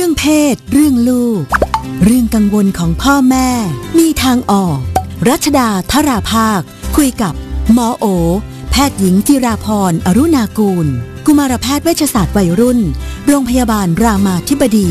รื่องเพศเรื่องลูกเรื่องกังวลของพ่อแม่มีทางออกรัชดาธราภาคคุยกับหมอโอแพทย์หญิงจิราพรอรุณากูลกุมารแพทย์เวชศาสตร์วัยรุ่นโรงพยาบาลรามาธิบดี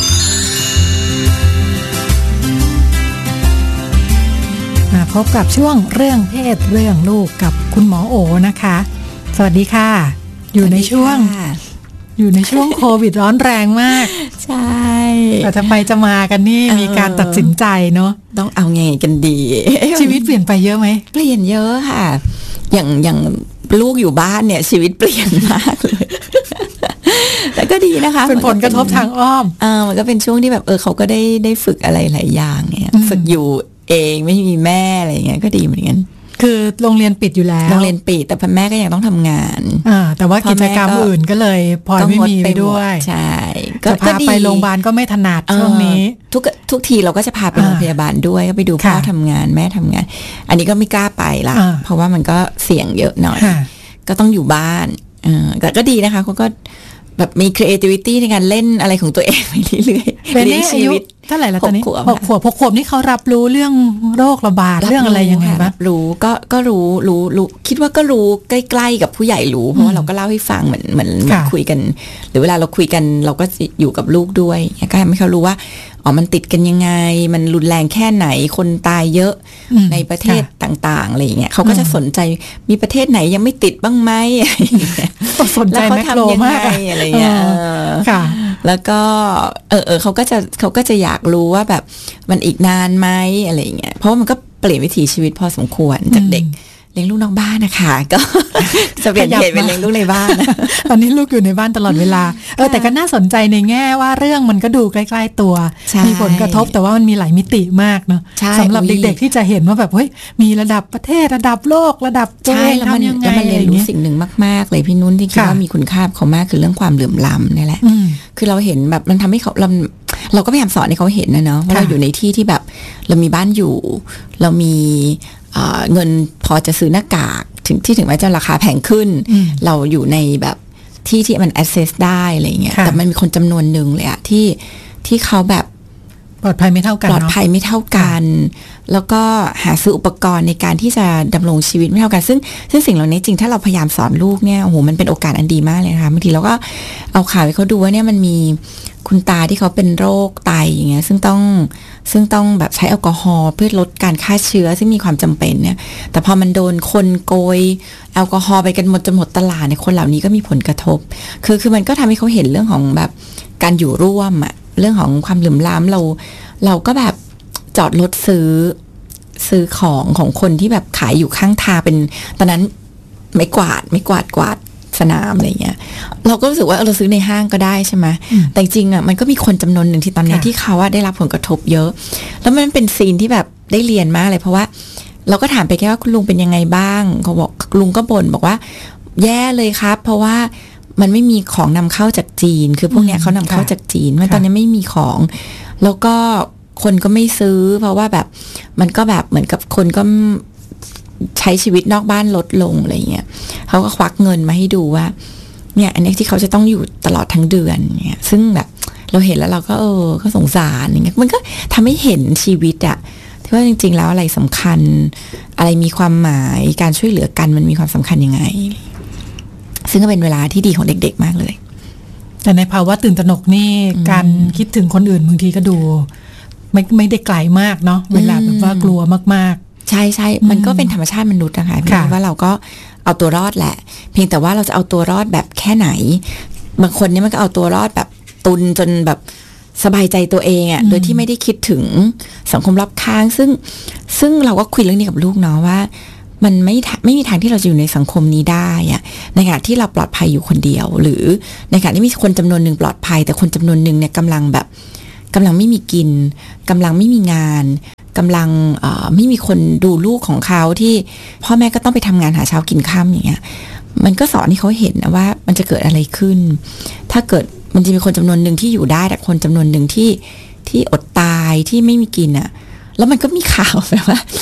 มาพบกับช่วงเรื่องเพศเรื่องลูกกับคุณหมอโอนะคะสวัสดีค่ะอยู่ในช่วงโควิดร้อนแรงมากใช่แต่จะไปจะมากันนี่มีการตัดสินใจเนาะต้องเอาไงกันดีชีวิตเปลี่ยนไปเยอะไหมเปลี่ยนเยอะค่ะอย่างลูกอยู่บ้านเนี่ยชีวิตเปลี่ยนมากเลยแต่ก็ดีนะคะเป็นผลกระทบทางอ้อมมันก็เป็นช่วงที่แบบเขาก็ได้ฝึกอะไรหลายอย่างเนี่ยฝึกอยู่เองไม่มีแม่อะไรอย่างเงี้ยก็ดีเหมือนกันคือโรงเรียนปิดอยู่แล้วโรงเรียนปิดแต่พ่อแม่ก็ยังต้องทำงานแต่ว่ากิจกรรมอื่นก็เลยพลอยไม่มีไปด้วยใช่ก็พาไปโรงพยาบาลก็ไม่ถนัดช่วงนี้ทุกทีเราก็จะพาไปโรงพยาบาลด้วยก็ไปดูพ่อทำงานแม่ทำงานอันนี้ก็ไม่กล้าไปละเพราะว่ามันก็เสี่ยงเยอะหน่อยก็ต้องอยู่บ้านแต่ก็ดีนะคะเขาก็แบบมี creativity ในการเล่นอะไรของตัวเองไปเรื่อยๆเลี้ยงชีวิตเท่าไหร่แล้วตอนนี้6 ขวบนี่เขารับรู้เรื่องโรคระบาดเรื่องอะไรยังไงบ้างรู้ก็รู้คิดว่าก็รู้ใกล้ๆกับผู้ใหญ่รู้เพราะว่าเราก็เล่าให้ฟังเหมือนคุยกันหรือเวลาเราคุยกันเราก็อยู่กับลูกด้วยก็ทำให้เขารู้ว่ามันติดกันยังไงมันรุนแรงแค่ไหนคนตายเยอะในประเทศต่างๆอะไรอย่างเงี้ยเขาก็จะสนใจมีประเทศไหนยังไม่ติดบ้างไหมสนใจแมคโครมากอะไรเงี้ยแล้วก็เขาก็จะอยากรู้ว่าแบบมันอีกนานไหมอะไรเงี้ยเพราะว่ามันก็เปลี่ยนวิถีชีวิตพอสมควรจากเด็กเลี้ยงลูกนอกบ้านนะคะก็จะเปลี่ยนเหตุเป็นเลี้ยงลูกในบ้านตอนนี้ลูกอยู่ในบ้านตลอดเวลาแต่ก็น่าสนใจในแง่ว่าเรื่องมันก็ดูใกล้ๆตัวมีผลกระทบแต่ว่ามันมีหลายมิติมากเนาะสำหรับเด็กๆที่จะเห็นว่าแบบเฮ้ยมีระดับประเทศระดับโลกระดับตัวเองทำยังไงมันเรียนรู้สิ่งหนึ่งมากๆเลยพี่นุ่นที่คิดว่ามีคุณค่าเขามากคือเรื่องความเหลื่อมล้ำนี่แหละคือเราเห็นแบบมันทำให้เราก็พยายามสอนให้เขาเห็นนะเนาะว่าเราอยู่ในที่ที่แบบเรามีบ้านอยู่เรามีเงินพอจะซื้อหน้ากากถึงแม้จะราคาแพงขึ้นเราอยู่ในแบบที่มัน access ได้อะไรเงี้ยแต่มันมีคนจำนวนหนึ่งเลยอะที่เขาแบบปลอดภัยไม่เท่ากันแล้วก็หาซื้ออุปกรณ์ในการที่จะดำรงชีวิตไม่เท่ากันซึ่งสิ่งเหล่านี้จริงถ้าเราพยายามสอนลูกเนี่ยโอ้โหมันเป็นโอกาสอันดีมากเลยนะคะบางทีเราก็เอาข่าวให้เขาดูว่าเนี่ยมันมีคุณตาที่เขาเป็นโรคไตอย่างเงี้ยซึ่งต้องแบบใช้แอลกอฮอล์เพื่อลดการฆ่าเชื้อซึ่งมีความจำเป็นเนี่ยแต่พอมันโดนคนโกยแอลกอฮอล์ไปกันจนหมดตลาดเนี่ยคนเหล่านี้ก็มีผลกระทบคือมันก็ทำให้เขาเห็นเรื่องของแบบการอยู่ร่วมอะเรื่องของความเหลื่อมล้ำเราก็แบบจอดรถซื้อของคนที่แบบขายอยู่ข้างทางเป็นตอนนั้นไม่กวาดสนามอะไรเงี้ยเราก็รู้สึกว่าเราซื้อในห้างก็ได้ใช่ไหมแต่จริงอ่ะมันก็มีคนจำนวนหนึ่งที่ตอนนี้ที่เขาว่าได้รับผลกระทบเยอะแล้วมันเป็นซีนที่แบบได้เรียนมากเลยเพราะว่าเราก็ถามไปแค่ว่าคุณลุงเป็นยังไงบ้างเขาบอกลุงก็บ่นบอกว่าแย่เลยครับเพราะว่ามันไม่มีของนำเข้าจากจีนคือพวกเนี้ยเขานำเข้าจากจีนมันตอนนี้ไม่มีของแล้วก็คนก็ไม่ซื้อเพราะว่าแบบมันก็แบบเหมือนกับคนก็ใช้ชีวิตนอกบ้านลดลงอะไรเงี้ยเขาก็ควักเงินมาให้ดูว่าเนี่ยอันนี้ที่เขาจะต้องอยู่ตลอดทั้งเดือนเนี่ยซึ่งแบบเราเห็นแล้วเราก็ก็สงสารอย่างเงี้ยมันก็ทำให้เห็นชีวิตอะที่ว่าจริงๆแล้วอะไรสำคัญอะไรมีความหมายการช่วยเหลือกันมันมีความสำคัญยังไงซึ่งก็เป็นเวลาที่ดีของเด็กๆมากเลยแต่ในภาวะตื่นตระหนกนี่การคิดถึงคนอื่นบางทีก็ดูไม่ได้ไกลมากเนาะเวลาแบบว่ากลัวมากๆใช่มันก็เป็นธรรมชาติมนุษย์นะคะพี่ว่าเราก็เอาตัวรอดแหละเพียงแต่ว่าเราจะเอาตัวรอดแบบแค่ไหนบางคนเนี่ยมันก็เอาตัวรอดแบบตุนจนแบบสบายใจตัวเองอะโดยที่ไม่ได้คิดถึงสังคมรอบข้างซึ่งเราก็คุยเรื่องนี้กับลูกเนาะว่ามันไม่มีทางที่เราจะอยู่ในสังคมนี้ได้อะในขณะที่เราปลอดภัยอยู่คนเดียวหรือในขณะที่มีคนจำนวนหนึ่งปลอดภัยแต่คนจำนวนหนึ่งเนี่ยกำลังไม่มีกินกำลังไม่มีงานกำลังไม่มีคนดูลูกของเขาที่พ่อแม่ก็ต้องไปทำงานหาเช้ากินค่ำอย่างเงี้ยมันก็สอนให้เขาเห็นนะว่ามันจะเกิดอะไรขึ้นถ้าเกิดมันจะมีคนจำนวนหนึ่งที่อยู่ได้แต่คนจำนวนหนึ่งที่อดตายที่ไม่มีกินอ่ะแล้วมันก็มีข่าวแบบว่า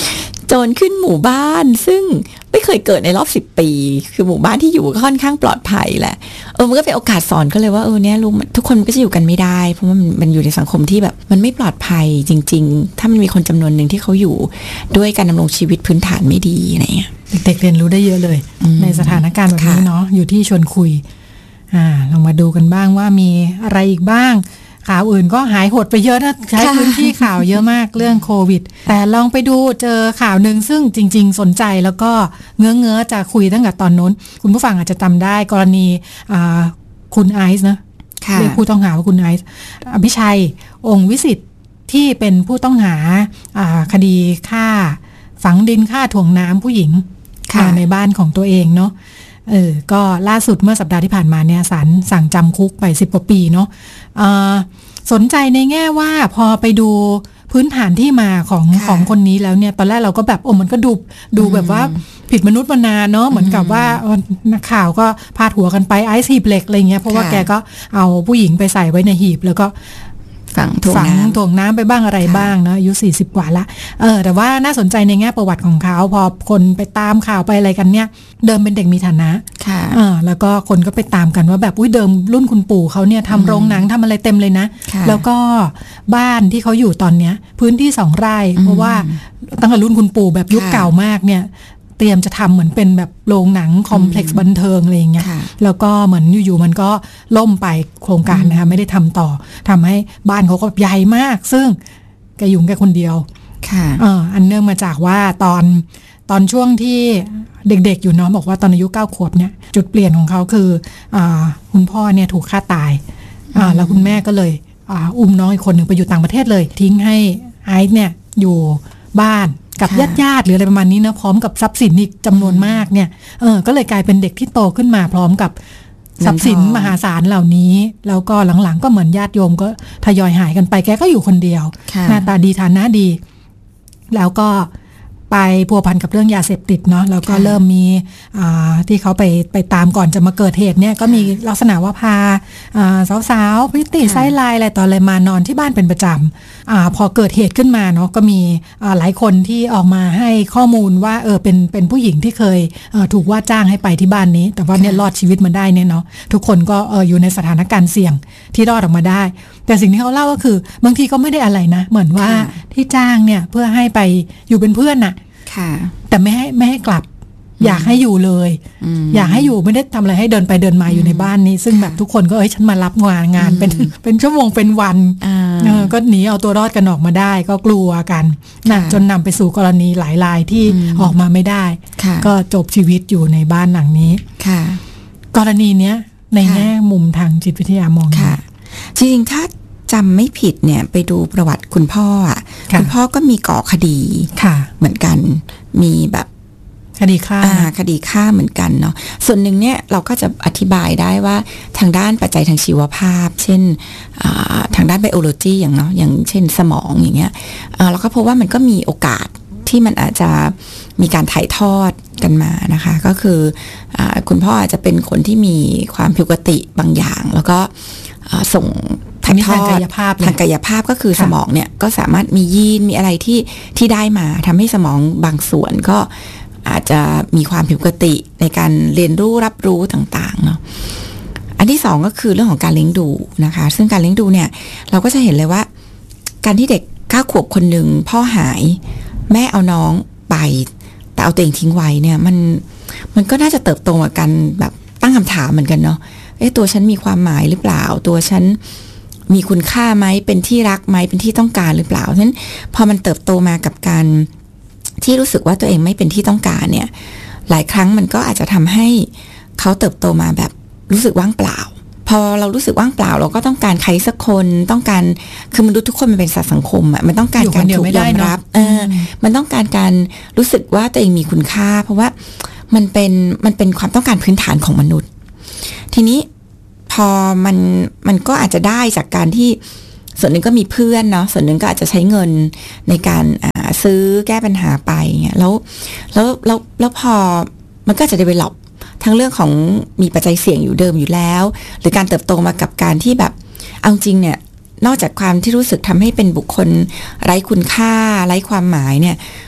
โจรขึ้นหมู่บ้านซึ่งไม่เคยเกิดในรอบ10 ปีคือหมู่บ้านที่อยู่ก็ค่อนข้างปลอดภัยแหละมันก็เป็นโอกาสสอนก็เลยว่าเนี่ยลูกทุกคนก็จะอยู่กันไม่ได้เพราะว่ามันอยู่ในสังคมที่แบบมันไม่ปลอดภัยจริงๆถ้ามันมีคนจำนวนหนึ่งที่เขาอยู่ด้วยการดำรงชีวิตพื้นฐานไม่ดีอะไรเงี้ยเด็กๆเรียนรู้ได้เยอะเลยในสถานการณ์แบบนี้เนาะอยู่ที่ชวนคุยลองมาดูกันบ้างว่ามีอะไรอีกบ้างข่าวอื่นก็หายหดไปเยอะนะใช้พื้นที่ข่าวเยอะมากเรื่องโควิดแต่ลองไปดูเจอข่าวหนึ่งซึ่งจริงๆสนใจแล้วก็เงื้อจะคุยตั้งแต่ตอนนู้นคุณผู้ฟังอาจจะจำได้กรณีคุณไอซ์นะเรียกผู้ต้องหาว่าคุณไอซ์อภิชัยองค์วิสิทธิ์ที่เป็นผู้ต้องหาคดีฆ่าฝังดินฆ่าถ่วงน้ำผู้หญิงในบ้านของตัวเองเนาะก็ล่าสุดเมื่อสัปดาห์ที่ผ่านมาเนี่ยศาลสั่งจำคุกไป10 กว่าปีเนาะสนใจในแง่ว่าพอไปดูพื้นฐานที่มาของคนนี้แล้วเนี่ยตอนแรกเราก็แบบมันก็ดูแบบว่าผิดมนุษย์มนาเนาะเหมือนกับว่านักข่าวก็พาดหัวกันไปไอซ์หีบเหล็กอะไรเงี้ยเพราะว่าแกก็เอาผู้หญิงไปใส่ไว้ในหีบแล้วก็ฝังถ่วงน้ำไปบ้างอะไรบ้างเนาะอายุ40 กว่าละแต่ว่าน่าสนใจในแง่ประวัติของเขาพอคนไปตามข่าวไปอะไรกันเนี่ยเดิมเป็นเด็กมีฐานะแล้วก็คนก็ไปตามกันว่าแบบเดิมรุ่นคุณปู่เขาเนี่ยทำโรงหนังทำอะไรเต็มเลยนะแล้วก็บ้านที่เขาอยู่ตอนเนี้ยพื้นที่2 ไร่เพราะว่าตั้งแต่รุ่นคุณปู่แบบยุคเก่ามากเนี่ยเตรียมจะทำเหมือนเป็นแบบโรงหนังคอมเพล็กซ์บันเทิงอะไรอย่างเงี้ยแล้วก็เหมือนอยู่ๆมันก็ล่มไปโครงการนะคะไม่ได้ทำต่อทำให้บ้านเขาก็ใหญ่มากซึ่งแกอยู่แค่คนเดียวอันเนื่องมาจากว่าตอนช่วงที่เด็กๆอยู่เนาะบอกว่าตอนอายุ9 ขวบเนี่ยจุดเปลี่ยนของเขาคือคุณพ่อเนี่ยถูกฆ่าตายแล้วคุณแม่ก็เลยอุ้มน้องอีกคนหนึ่งไปอยู่ต่างประเทศเลยทิ้งให้ไอซ์เนี่ยอยู่บ้านกับญาติหรืออะไรประมาณนี้นะพร้อมกับทรัพย์สินอีกจำนวนมากเนี่ยก็เลยกลายเป็นเด็กที่โตขึ้นมาพร้อมกับทรัพย์สินมหาศาลเหล่านี้แล้วก็หลังๆก็เหมือนญาติโยมก็ทยอยหายกันไปแกก็อยู่คนเดียวหน้าตาดีฐานะดีแล้วก็ไปพัวพันกับเรื่องยาเสพติดเนาะแล้วก็เริ่มมีที่เขาไปตามก่อนจะมาเกิดเหตุเนี่ยก็มีลักษณะว่าพาสาวๆพริตตี้ไซด์ไลน์อะไรต่ออะไรมานอนที่บ้านเป็นประจำพอเกิดเหตุขึ้นมาเนาะก็มีหลายคนที่ออกมาให้ข้อมูลว่าเป็นผู้หญิงที่เคยถูกว่าจ้างให้ไปที่บ้านนี้แต่ว่าเนี่ยรอดชีวิตมาได้เนี่ยเนาะทุกคนก็อยู่ในสถานการณ์เสี่ยงที่รอดออกมาได้แต่สิ่งที่เขาเล่าก็คือบางทีก็ไม่ได้อะไรนะเหมือนว่าที่จ้างเนี่ยเพื่อให้ไปอยู่เป็นเพื่อนน่ะแต่ไม่ให้กลับอยากให้อยู่เลยอยากให้อยู่ไม่ได้ทำอะไรให้เดินไปเดินมาอยู่ในบ้านนี้ซึ่งแบบทุกคนก็ฉันมารับงานเป็นชั่วโมงเป็นวันก็หนีเอาตัวรอดกันออกมาได้ก็กลัวกันนะจนนำไปสู่กรณีหลายรายที่ออกมาไม่ได้ก็จบชีวิตอยู่ในบ้านหลังนี้กรณีเนี้ยในแง่มุมทางจิตวิทยามองจริงๆถ้าจำไม่ผิดเนี่ยไปดูประวัติคุณพ่อคุณพ่อก็มีก่อคดีเหมือนกันมีแบบคดีฆ่าเหมือนกันเนาะส่วนหนึ่งเนี่ยเราก็จะอธิบายได้ว่าทางด้านปัจจัยทางชีวภาพเช่นทางด้านไบโอโลจีอย่างเช่นสมองอย่างเงี้ยเราก็พบว่ามันก็มีโอกาสที่มันอาจจะมีการถ่ายทอดกันมานะคะก็คือคุณพ่ออาจจะเป็นคนที่มีความผิดปกติบางอย่างแล้วก็ส่งทางกายภาพก็คือสมองเนี่ยก็สามารถมียีนมีอะไรที่ได้มาทำให้สมองบางส่วนก็อาจจะมีความผิดปกติในการเรียนรู้รับรู้ต่างๆเนาะอันที่2ก็คือเรื่องของการเลี้ยงดูนะคะซึ่งการเลี้ยงดูเนี่ยเราก็จะเห็นเลยว่าการที่เด็ก9 ขวบคนหนึ่งพ่อหายแม่เอาน้องไปแต่เอาตัวเองทิ้งไว้เนี่ยมันก็น่าจะเติบโตมากันแบบตั้งคำถามเหมือนกันเนาะตัวฉันมีความหมายหรือเปล่าตัวฉันมีคุณค่าไหมเป็นที่รักไหมเป็นที่ต้องการหรือเปล่าฉะนั้นพอมันเติบโตมากับการที่รู้สึกว่าตัวเองไม่เป็นที่ต้องการเนี่ยหลายครั้งมันก็อาจจะทำให้เขาเติบโตมาแบบรู้สึกว่างเปล่าพอเรารู้สึกว่างเปล่าเราก็ต้องการใครสักคนต้องการคือมนุษย์ทุกคนมันเป็นสัตว์สังคมอ่ะมันต้องการการถูกยอมรับมันต้องการรู้สึกว่าตัวเองมีคุณค่าเพราะว่ามันเป็นความต้องการพื้นฐานของมนุษย์ทีนี้พอมันก็อาจจะได้จากการที่ส่วนหนึ่งก็มีเพื่อนเนาะส่วนหนึ่งก็อาจจะใช้เงินในการซื้อแก้ปัญหาไปเงี้ยแล้วพอมันก็จะdevelopทั้งเรื่องของมีปัจจัยเสี่ยงอยู่เดิมอยู่แล้วหรือการเติบโตมากับการที่แบบเอาจริงเนี่ยนอกจากความที่รู้สึกทำให้เป็นบุคคลไร้คุณค่าไร้ความหมายเนี่ย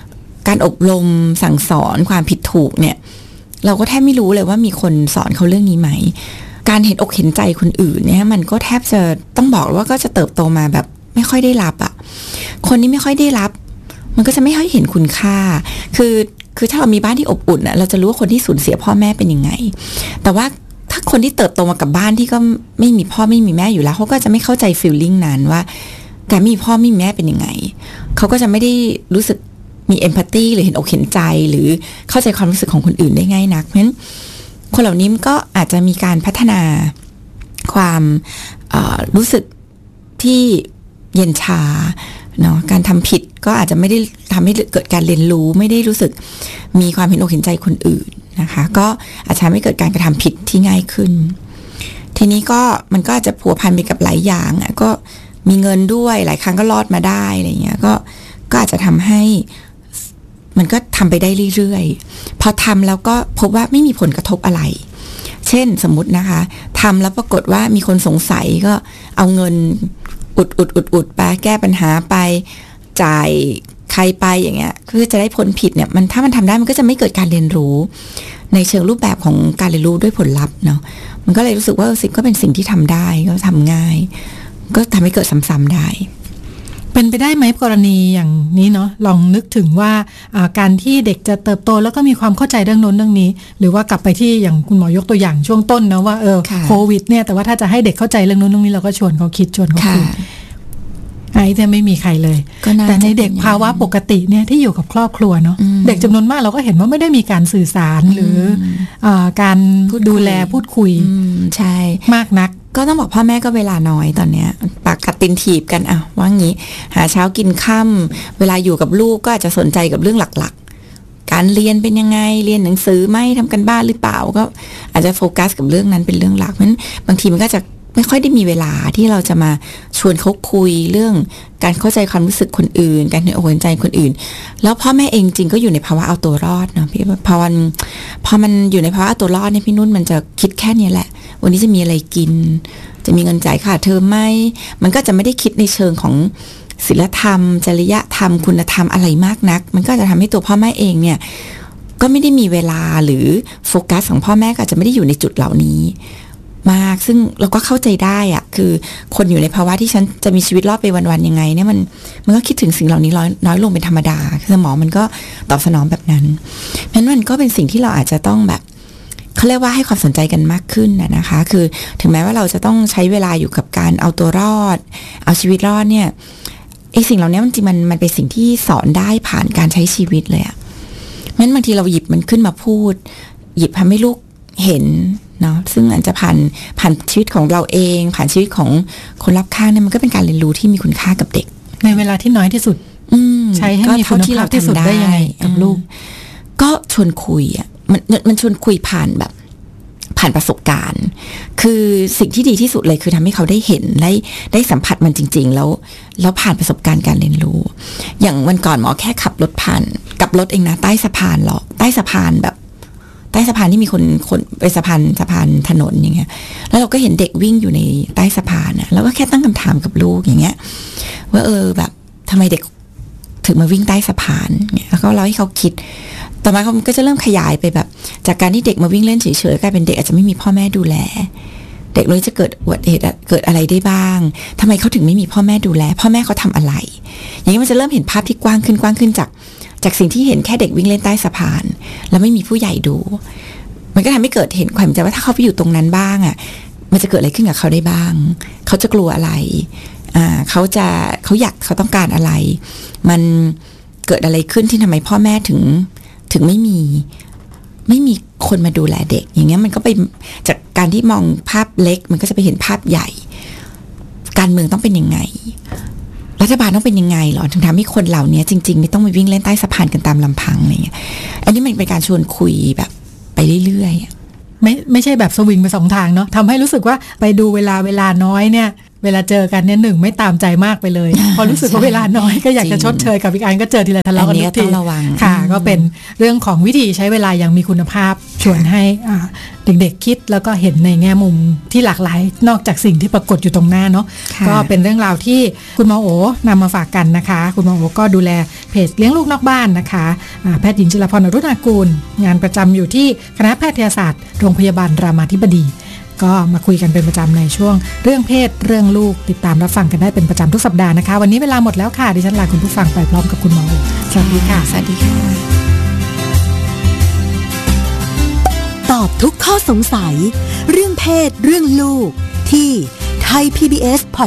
การอบรมสั่งสอนความผิดถูกเนี่ยเราก็แทบไม่รู้เลยว่ามีคนสอนเขาเรื่องนี้ไหมการเห็นอกเห็นใจคนอื่นเนี่ยมันก็แทบจะต้องบอกว่าก็จะเติบโตมาแบบไม่ค่อยได้รับอ่ะคนนี้ไม่ค่อยได้รับมันก็จะไม่ค่อยเห็นคุณค่าคือถ้าเรามีบ้านที่อบอุ่นอ่ะเราจะรู้ว่าคนที่สูญเสียพ่อแม่เป็นยังไงแต่ว่าถ้าคนที่เติบโตมากับบ้านที่ก็ไม่มีพ่อไม่มีแม่อยู่แล้วเขาก็จะไม่เข้าใจฟีลลิ่งนั้นว่าการมีพ่อไม่มีแม่เป็นยังไงเขาก็จะไม่ได้รู้สึกมีเอมพัตตีหรือเห็นอกเห็นใจหรือเข้าใจความรู้สึกของคนอื่นได้ง่ายนักเพราะฉะนั้นคนเหล่านี้ก็อาจจะมีการพัฒนาความรู้สึกที่เย็นชาเนาะการทำผิดก็อาจจะไม่ได้ทำให้เกิดการเรียนรู้ไม่ได้รู้สึกมีความเห็นอกเห็นใจคนอื่นนะคะก็อาจจะทำให้เกิดการกระทำผิดที่ง่ายขึ้นทีนี้ก็มันก็อาจจะผัวพันไปกับหลายอย่างอ่ะก็มีเงินด้วยหลายครั้งก็รอดมาได้อะไรเงี้ยก็อาจจะทำให้มันก็ทำไปได้เรื่อยๆพอทำแล้วก็พบว่าไม่มีผลกระทบอะไรเช่นสมมุตินะคะทำแล้วปรากฏว่ามีคนสงสัยก็เอาเงินอุดไปแก้ปัญหาไปจ่ายใครไปอย่างเงี้ยคือจะได้ผลผิดเนี่ยมันถ้ามันทำได้มันก็จะไม่เกิดการเรียนรู้ในเชิงรูปแบบของการเรียนรู้ด้วยผลลัพธ์เนาะมันก็เลยรู้สึกว่าสิ่งก็เป็นสิ่งที่ทำได้ก็ทำง่ายก็ทำให้เกิดซ้ำๆได้เป็นไปได้ไหมกรณีอย่างนี้เนาะลองนึกถึงว่าการที่เด็กจะเติบโตแล้วก็มีความเข้าใจเรื่องโน้นเรื่องนี้หรือว่ากลับไปที่อย่างคุณหมอยกตัวอย่างช่วงต้นนะว่าโควิดเนี่ยแต่ว่าถ้าจะให้เด็กเข้าใจเรื่องโน้นเรื่องนี้เราก็ชวนเขาคิดชวนเขาคุยไอ้แต่ไม่มีใครเลยแต่ในเด็กภาวะปกติเนี่ยที่อยู่กับครอบครัวเนาะเด็กจำนวนมากเราก็เห็นว่าไม่ได้มีการสื่อสารหรือการดูแลพูดคุยใช่มากนักก็ต้องบอกพ่อแม่ก็เวลาน้อยตอนเนี้ยปากกัดตินถีบกันว่างี้หาเช้ากินค่ำเวลาอยู่กับลูกก็อาจจะสนใจกับเรื่องหลักๆการเรียนเป็นยังไงเรียนหนังสือไหมทำกันบ้านหรือเปล่าก็อาจจะโฟกัสกับเรื่องนั้นเป็นเรื่องหลักเพราะฉะนั้นบางทีมันก็จะไม่ค่อยได้มีเวลาที่เราจะมาชวนเขาคุยเรื่องการเข้าใจความรู้สึกคนอื่นการเห็นอกเห็นใจคนอื่นแล้วพ่อแม่เองจริงก็อยู่ในภาวะเอาตัวรอดเนาะพี่พอมันอยู่ในภาวะเอาตัวรอดเนี่ยพี่นุ่นมันจะคิดแค่นี้แหละวันนี้จะมีอะไรกินจะมีเงินจ่ายค่าเทอมไหมมันก็จะไม่ได้คิดในเชิงของศีลธรรมจริยธรรมคุณธรรมอะไรมากนักมันก็จะทำให้ตัวพ่อแม่เองเนี่ยก็ไม่ได้มีเวลาหรือโฟกัสของพ่อแม่ก็อาจจะไม่ได้อยู่ในจุดเหล่านี้มากซึ่งเราก็เข้าใจได้อะคือคนอยู่ในภาวะที่ฉันจะมีชีวิตรอดไปวันๆยังไงเนี่ยมันก็คิดถึงสิ่งเหล่านี้น้อยลงเป็นธรรมดาสมองมันก็ตอบสนองแบบนั้นเพราะฉะนั้นมันก็เป็นสิ่งที่เราอาจจะต้องแบบเขาเรียกว่าให้ความสนใจกันมากขึ้นนะคะคือถึงแม้ว่าเราจะต้องใช้เวลาอยู่กับการเอาตัวรอดเอาชีวิตรอดเนี่ยไอ้สิ่งเหล่านี้มันจริงมันเป็นสิ่งที่สอนได้ผ่านการใช้ชีวิตเลยอะงั้นบางทีเราหยิบมันขึ้นมาพูดหยิบทำให้ลูกเห็นเนาะซึ่งอาจจะผ่านชีวิตของเราเองผ่านชีวิตของคนรอบข้างเนี่ยมันก็เป็นการเรียนรู้ที่มีคุณค่ากับเด็กในเวลาที่น้อยที่สุดใช้ให้มีคุณภาพที่สุดได้ยังไงกับลูกก็ชวนคุยอ่ะมันชวนคุยผ่านประสบการณ์คือสิ่งที่ดีที่สุดเลยคือทำให้เขาได้เห็นได้สัมผัสมันจริงๆแล้วผ่านประสบการณ์การเรียนรู้อย่างวันก่อนหมอแค่ขับรถผ่านกับรถเองนะใต้สะพานหรอใต้สะพานแบบใต้สะพานที่มีคนไปสะพานถนนอย่างเงี้ยแล้วเราก็เห็นเด็กวิ่งอยู่ในใต้สะพานนะแล้วก็แค่ตั้งคำถามกับลูกอย่างเงี้ยว่าแบบทำไมเด็กถึงมาวิ่งใต้สะพานแล้วก็เล่าให้เขาคิดต่อมาเขาก็จะเริ่มขยายไปแบบจากการที่เด็กมาวิ่งเล่นเฉยๆกลายเป็นเด็กอาจจะไม่มีพ่อแม่ดูแลเด็กเลยจะเกิดอุบัติเหตุเกิดอะไรได้บ้างทำไมเขาถึงไม่มีพ่อแม่ดูแลพ่อแม่เขาทำอะไรอย่างนี้มันจะเริ่มเห็นภาพที่กว้างขึ้นจากสิ่งที่เห็นแค่เด็กวิ่งเล่นใต้สะพานแล้วไม่มีผู้ใหญ่ดูมันก็ทำให้เกิดเห็นความจำว่าถ้าเขาไปอยู่ตรงนั้นบ้างมันจะเกิดอะไรขึ้นกับเขาได้บ้างเขาจะกลัวอะไรเขาต้องการอะไรมันเกิดอะไรขึ้นที่ทำไมพ่อแม่ถึงไม่มีคนมาดูแลเด็กอย่างเงี้ยมันก็ไปจากการที่มองภาพเล็กมันก็จะไปเห็นภาพใหญ่การเมืองต้องเป็นยังไงรัฐบาลต้องเป็นยังไงหรอถึงทำให้คนเหล่านี้จริงๆไม่ต้องไปวิ่งเล่นใต้สะพานกันตามลำพังอะไรเงี้ยอันนี้มันเป็นการชวนคุยแบบไปเรื่อยๆไม่ใช่แบบสวิงไปสองทางเนาะทำให้รู้สึกว่าไปดูเวลาน้อยเนี่ยเวลาเจอกันเนี่ยหนึ่งไม่ตามใจมากไปเลยพอรู้สึกว่าเวลาน้อยก็อยากจะชดเชยกับอีกอันก็เจอทีละทะเลาะกันทุกทีค่ะก็เป็นเรื่องของวิธีใช้เวลาอย่างมีคุณภาพชวนให้เด็กๆคิดแล้วก็เห็นในแง่มุมที่หลากหลายนอกจากสิ่งที่ปรากฏอยู่ตรงหน้าเนาะก็เป็นเรื่องราวที่คุณหมอโอนำมาฝากกันนะคะคุณหมอโอก็ดูแลเพจเลี้ยงลูกนอกบ้านนะคะแพทย์หญิงจิรพร อรุณากูลงานประจำอยู่ที่คณะแพทยศาสตร์โรงพยาบาลรามาธิบดีก็มาคุยกันเป็นประจำในช่วงเรื่องเพศเรื่องลูกติดตามรับฟังกันได้เป็นประจำทุกสัปดาห์นะคะวันนี้เวลาหมดแล้วค่ะดิฉันลาคุณผู้ฟังไปพร้อมกับคุณหมอโอสวัสดีค่ะสวัสดีค่ะตอบทุกข้อสงสัยเรื่องเพศเรื่องลูกที่ไทย PBS